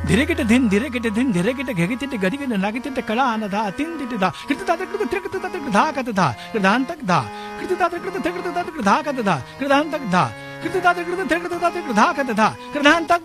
ಧಿರೆಗಿಟ ಧಿನ್ ಧಿರೆಗಿಟ ಧಿನ್ ಧಿರೆಗಿಟ ಘಗಿತಿಟ ಗದಿಗಿಟ ನಗಿತಿಟ ಕಳ ಅನಧ ತಿಂದಿಟ ಧ ಕೃತದಾದ ಕೃತ ತ್ರಿಕೃತ ಧಾ ಕತ ಧ ಕೃತಾಂತಕ್ ಧ ಕೃತದಾದ ಕೃತ ತ್ರಿಕೃತ ಧಾ ಕತ ಧ ಕೃತಾಂತಕ್ ಧ ಕೃತದಾದ ಕೃತ ತ್ರಿಕೃತ ಧಾ ಕತ ಧ ಕೃತಾಂತಕ್